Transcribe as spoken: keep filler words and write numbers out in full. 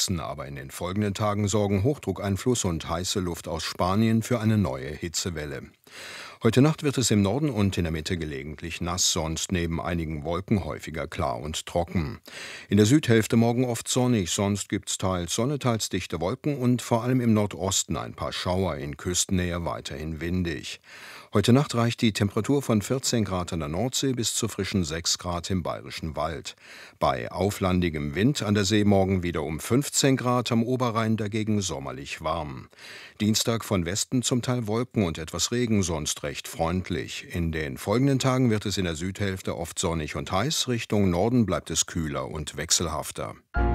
Sachsen, aber in den folgenden Tagen sorgen Hochdruckeinfluss und heiße Luft aus Spanien für eine neue Hitzewelle. Heute Nacht wird es im Norden und in der Mitte gelegentlich nass, sonst neben einigen Wolken häufiger klar und trocken. In der Südhälfte morgen oft sonnig, sonst gibt's teils Sonne, teils dichte Wolken und vor allem im Nordosten ein paar Schauer, in Küstennähe weiterhin windig. Heute Nacht reicht die Temperatur von vierzehn Grad an der Nordsee bis zu frischen sechs Grad im Bayerischen Wald. Bei auflandigem Wind an der See morgen wieder um fünfzehn Grad, am Oberrhein dagegen sommerlich warm. Dienstag von Westen zum Teil Wolken und etwas Regen, sonst recht freundlich. In den folgenden Tagen wird es in der Südhälfte oft sonnig und heiß, Richtung Norden bleibt es kühler und wechselhafter.